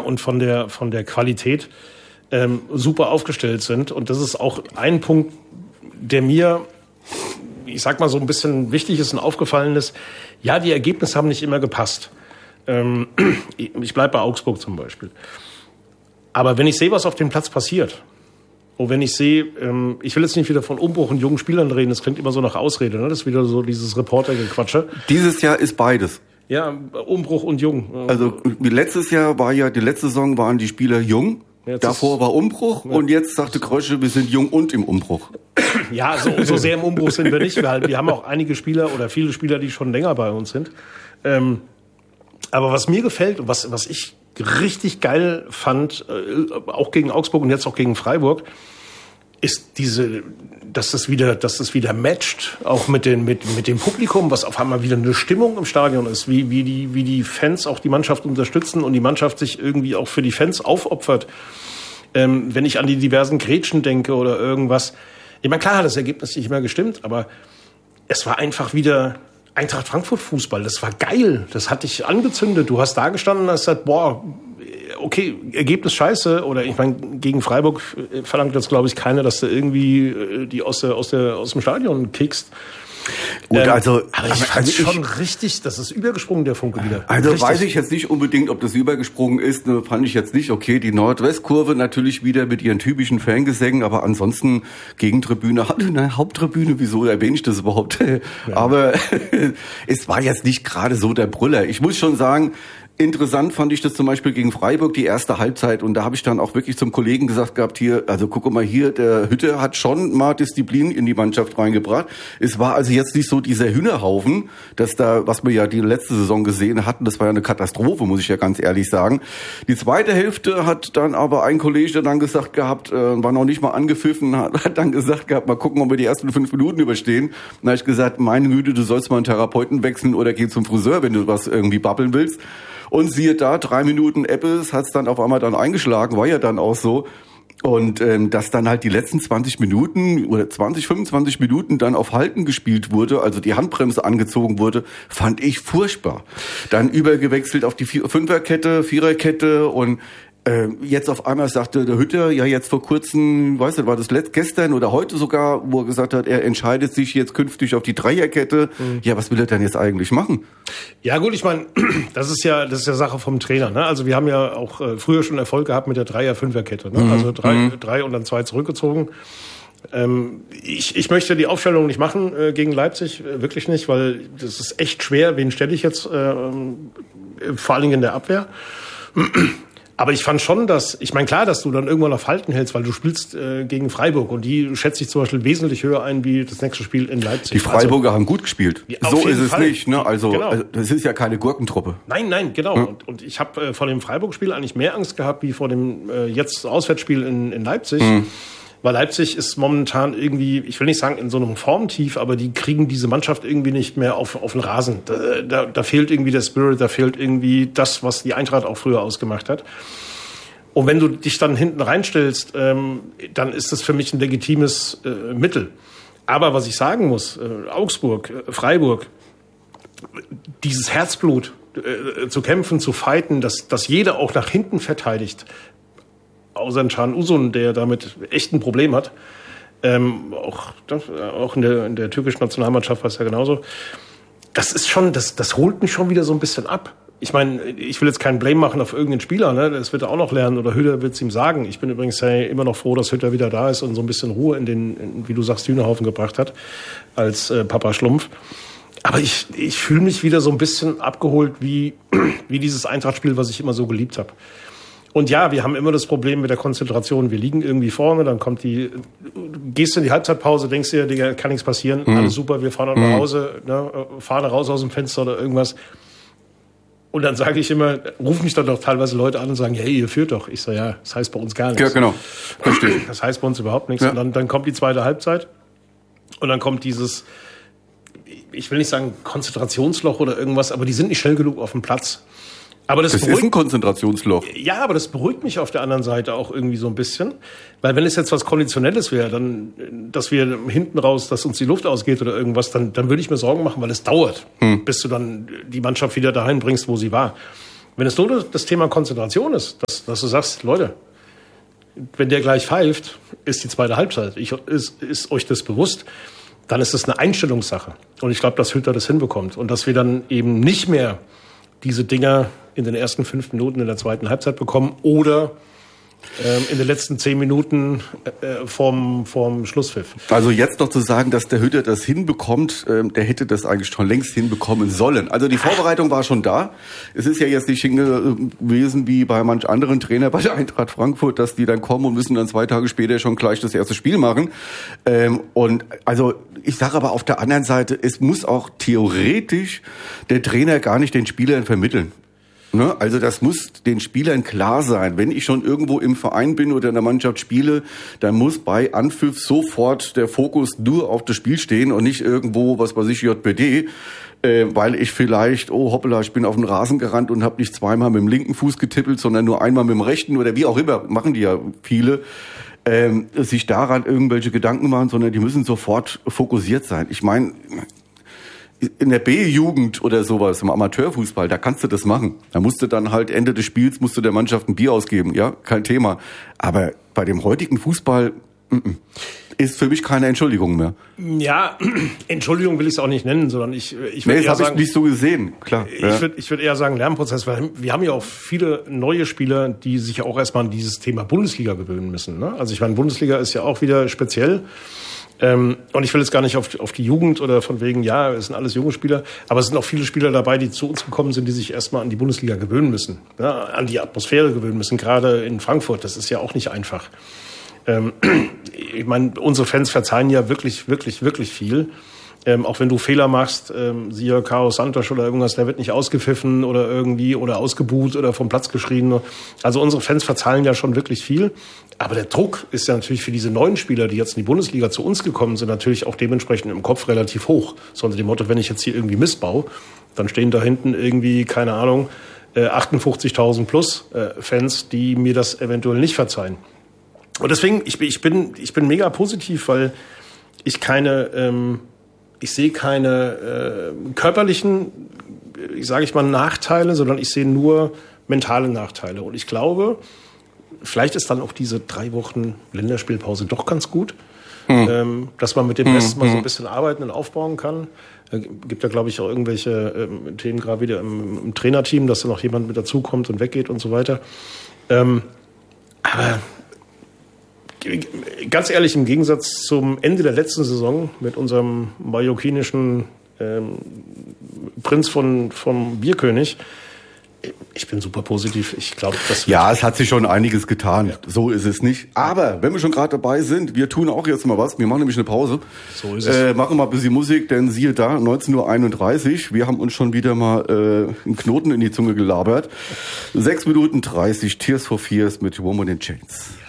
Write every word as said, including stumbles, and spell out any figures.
und von der, von der Qualität ähm, super aufgestellt sind. Und das ist auch ein Punkt, der mir, ich sag mal, so ein bisschen wichtig ist und aufgefallen ist. Ja, die Ergebnisse haben nicht immer gepasst. Ähm, ich bleibe bei Augsburg zum Beispiel. Aber wenn ich sehe, was auf dem Platz passiert, und wenn ich sehe, ähm, ich will jetzt nicht wieder von Umbruch und jungen Spielern reden, das klingt immer so nach Ausrede, ne? Das ist wieder so dieses Reportergequatsche. Dieses Jahr ist beides. Ja, Umbruch und jung. Also letztes Jahr war ja, die letzte Saison waren die Spieler jung. Jetzt Davor war Umbruch ja. Und jetzt sagte Krösche, wir sind jung und im Umbruch. Ja, so, so sehr im Umbruch sind wir nicht. Wir, halt, wir haben auch einige Spieler oder viele Spieler, die schon länger bei uns sind. Ähm, aber was mir gefällt und was, was ich richtig geil fand, äh, auch gegen Augsburg und jetzt auch gegen Freiburg, ist diese, dass das wieder, dass das wieder matcht, auch mit den, mit, mit dem Publikum, was auf einmal wieder eine Stimmung im Stadion ist, wie, wie die, wie die Fans auch die Mannschaft unterstützen und die Mannschaft sich irgendwie auch für die Fans aufopfert. Ähm, wenn ich an die diversen Grätschen denke oder irgendwas. Ich meine, klar hat das Ergebnis nicht immer gestimmt, aber es war einfach wieder Eintracht Frankfurt Fußball. Das war geil. Das hat dich angezündet. Du hast da gestanden und hast gesagt, boah, okay, Ergebnis scheiße. Oder ich meine, gegen Freiburg verlangt jetzt, glaube ich, keiner, dass du irgendwie die aus, der, aus, der, aus dem Stadion kickst. Gut, ähm, also, aber ich fand also schon ich, richtig, das ist übergesprungen, der Funke wieder. Also richtig. Weiß ich jetzt nicht unbedingt, ob das übergesprungen ist, ne, fand ich jetzt nicht. Okay, die Nordwestkurve natürlich wieder mit ihren typischen Fangesängen, aber ansonsten Gegentribüne, eine Haupttribüne, wieso erwähne ich das überhaupt? Ja. Aber es war jetzt nicht gerade so der Brüller. Ich muss schon sagen, interessant fand ich das zum Beispiel gegen Freiburg, die erste Halbzeit. Und da habe ich dann auch wirklich zum Kollegen gesagt gehabt, hier, also guck mal hier, der Hütte hat schon mal Disziplin in die Mannschaft reingebracht. Es war also jetzt nicht so dieser Hühnerhaufen, dass da, was wir ja die letzte Saison gesehen hatten, das war ja eine Katastrophe, muss ich ja ganz ehrlich sagen. Die zweite Hälfte hat dann aber ein Kollege dann gesagt gehabt, äh, war noch nicht mal angepfiffen, hat, hat dann gesagt gehabt, mal gucken, ob wir die ersten fünf Minuten überstehen. Dann habe ich gesagt, meine Güte, du sollst mal einen Therapeuten wechseln oder geh zum Friseur, wenn du was irgendwie babbeln willst. Und siehe da, drei Minuten Eppes hat's dann auf einmal dann eingeschlagen, war ja dann auch so. Und ähm, dass dann halt die letzten zwanzig Minuten oder zwanzig, fünfundzwanzig Minuten dann auf Halten gespielt wurde, also die Handbremse angezogen wurde, fand ich furchtbar. Dann übergewechselt auf die Vier- Fünferkette, Viererkette und äh, jetzt auf einmal sagte der Hütter, ja jetzt vor kurzem, weißt du, war das letzt, gestern oder heute sogar, wo er gesagt hat, er entscheidet sich jetzt künftig auf die Dreierkette. Mhm. Ja, was will er denn jetzt eigentlich machen? Ja gut, ich meine, das ist ja das ist ja Sache vom Trainer. Ne? Also wir haben ja auch äh, früher schon Erfolg gehabt mit der Dreier-Fünferkette. Ne? Mhm. Also drei, mhm. drei und dann zwei zurückgezogen. Ähm, ich, ich möchte die Aufstellung nicht machen äh, gegen Leipzig, äh, wirklich nicht, weil das ist echt schwer. Wen stelle ich jetzt? Äh, vor allen Dingen in der Abwehr. Aber ich fand schon, dass, ich meine klar, dass du dann irgendwann auf Halten hältst, weil du spielst äh, gegen Freiburg und die schätze ich zum Beispiel wesentlich höher ein wie das nächste Spiel in Leipzig. Die Freiburger also, haben gut gespielt. Ja, so ist es Fall. nicht, ne? Also, genau. also das ist ja keine Gurkentruppe. Nein, nein, genau. Hm. Und, und ich habe äh, vor dem Freiburg-Spiel eigentlich mehr Angst gehabt wie vor dem äh, jetzt Auswärtsspiel in, in Leipzig. Hm. Weil Leipzig ist momentan irgendwie, ich will nicht sagen in so einem Formtief, aber die kriegen diese Mannschaft irgendwie nicht mehr auf, auf den Rasen. Da, da, da fehlt irgendwie der Spirit, da fehlt irgendwie das, was die Eintracht auch früher ausgemacht hat. Und wenn du dich dann hinten reinstellst, ähm, dann ist das für mich ein legitimes äh, Mittel. Aber was ich sagen muss, äh, Augsburg, äh, Freiburg, dieses Herzblut äh, zu kämpfen, zu fighten, dass, dass jeder auch nach hinten verteidigt, außer Can Uzun, der damit echt ein Problem hat. Ähm, auch das, auch in, der, in der türkischen Nationalmannschaft war es ja genauso. Das ist schon, das, das holt mich schon wieder so ein bisschen ab. Ich meine, ich will jetzt keinen Blame machen auf irgendeinen Spieler, ne? Das wird er auch noch lernen oder Hütter wird es ihm sagen. Ich bin übrigens hey, immer noch froh, dass Hütter wieder da ist und so ein bisschen Ruhe in den, in, wie du sagst, Hühnerhaufen gebracht hat als äh, Papa Schlumpf. Aber ich, ich fühle mich wieder so ein bisschen abgeholt wie, wie dieses Eintracht-Spiel, was ich immer so geliebt habe. Und ja, wir haben immer das Problem mit der Konzentration. Wir liegen irgendwie vorne, dann kommt die, gehst in die Halbzeitpause, denkst dir, Digga, kann nichts passieren, mhm. alles super, wir fahren nach Hause, ne, fahren raus aus dem Fenster oder irgendwas. Und dann sage ich immer, rufen mich dann doch teilweise Leute an und sagen, hey, ihr führt doch. Ich sage, ja, das heißt bei uns gar nichts. Ja, genau. Verstehe. Das heißt bei uns überhaupt nichts. Ja. Und dann, dann kommt die zweite Halbzeit und dann kommt dieses, ich will nicht sagen Konzentrationsloch oder irgendwas, aber die sind nicht schnell genug auf dem Platz. Aber das, das beruhigt, ist ein Konzentrationsloch. Ja, aber das beruhigt mich auf der anderen Seite auch irgendwie so ein bisschen. Weil wenn es jetzt was Konditionelles wäre, dann, dass wir hinten raus, dass uns die Luft ausgeht oder irgendwas, dann, dann würde ich mir Sorgen machen, weil es dauert, hm. bis du dann die Mannschaft wieder dahin bringst, wo sie war. Wenn es nur das Thema Konzentration ist, dass, dass du sagst, Leute, wenn der gleich pfeift, ist die zweite Halbzeit. Ich, ist, ist euch das bewusst? Dann ist es eine Einstellungssache. Und ich glaube, dass Hütter das hinbekommt. Und dass wir dann eben nicht mehr diese Dinger in den ersten fünf Minuten in der zweiten Halbzeit bekommen oder ähm, in den letzten zehn Minuten äh, vorm, vorm Schlusspfiff. Also jetzt noch zu sagen, dass der Hütter das hinbekommt, ähm, der hätte das eigentlich schon längst hinbekommen sollen. Also die Vorbereitung war schon da. Es ist ja jetzt nicht gewesen wie bei manch anderen Trainer bei der Eintracht Frankfurt, dass die dann kommen und müssen dann zwei Tage später schon gleich das erste Spiel machen. Ähm, und also ich sage aber auf der anderen Seite, es muss auch theoretisch der Trainer gar nicht den Spielern vermitteln. Ne? Also das muss den Spielern klar sein. Wenn ich schon irgendwo im Verein bin oder in der Mannschaft spiele, dann muss bei Anpfiff sofort der Fokus nur auf das Spiel stehen und nicht irgendwo, was weiß ich, J B D, äh, weil ich vielleicht, oh hoppala, ich bin auf den Rasen gerannt und habe nicht zweimal mit dem linken Fuß getippelt, sondern nur einmal mit dem rechten oder wie auch immer, machen die ja viele, ähm, sich daran irgendwelche Gedanken machen, sondern die müssen sofort fokussiert sein. Ich meine, in der B-Jugend oder sowas, im Amateurfußball, da kannst du das machen. Da musst du dann halt Ende des Spiels, musst du der Mannschaft ein Bier ausgeben, ja, kein Thema. Aber bei dem heutigen Fußball m-m, ist für mich keine Entschuldigung mehr. Ja, Entschuldigung will ich es auch nicht nennen, sondern ich, ich würde nee, eher das sagen... habe ich nicht so gesehen, klar. Ich ja. würde ich würd eher sagen Lernprozess, weil wir haben ja auch viele neue Spieler, die sich auch erstmal an dieses Thema Bundesliga gewöhnen müssen. Ne? Also ich meine, Bundesliga ist ja auch wieder speziell. Ähm, und ich will jetzt gar nicht auf, auf die Jugend oder von wegen, ja, es sind alles junge Spieler, aber es sind auch viele Spieler dabei, die zu uns gekommen sind, die sich erstmal an die Bundesliga gewöhnen müssen, ja, an die Atmosphäre gewöhnen müssen, gerade in Frankfurt, das ist ja auch nicht einfach. Ähm, ich meine, unsere Fans verzeihen ja wirklich, wirklich, wirklich viel. Ähm, auch wenn du Fehler machst, ähm, siehe Carlos Santos oder irgendwas, der wird nicht ausgepfiffen oder irgendwie oder ausgebuht oder vom Platz geschrien. Also unsere Fans verzeihen ja schon wirklich viel. Aber der Druck ist ja natürlich für diese neuen Spieler, die jetzt in die Bundesliga zu uns gekommen sind, natürlich auch dementsprechend im Kopf relativ hoch. So unter dem Motto, wenn ich jetzt hier irgendwie Mist baue, dann stehen da hinten irgendwie, keine Ahnung, achtundfünfzigtausend plus äh, Fans, die mir das eventuell nicht verzeihen. Und deswegen, ich bin, ich bin, ich bin mega positiv, weil ich keine... Ähm, Ich sehe keine äh, körperlichen, ich sage ich mal, Nachteile, sondern ich sehe nur mentale Nachteile. Und ich glaube, vielleicht ist dann auch diese drei Wochen Länderspielpause doch ganz gut, hm. ähm, dass man mit dem Rest hm. mal so ein bisschen arbeiten und aufbauen kann. Es gibt ja, glaube ich, auch irgendwelche ähm, Themen gerade wieder im, im Trainerteam, dass da noch jemand mit dazukommt und weggeht und so weiter. Ähm, aber ganz ehrlich, im Gegensatz zum Ende der letzten Saison mit unserem mallorquinischen ähm, Prinz von, vom Bierkönig, ich bin super positiv. Ich glaube, das wird ja, es hat sich schon einiges getan. Ja. So ist es nicht. Aber wenn wir schon gerade dabei sind, wir tun auch jetzt mal was. Wir machen nämlich eine Pause. So ist es. Äh, machen mal ein bisschen Musik, denn siehe da, neunzehn Uhr einunddreißig. Wir haben uns schon wieder mal äh, einen Knoten in die Zunge gelabert. sechs Minuten dreißig, Tears for Fears mit Woman in Chains. Ja.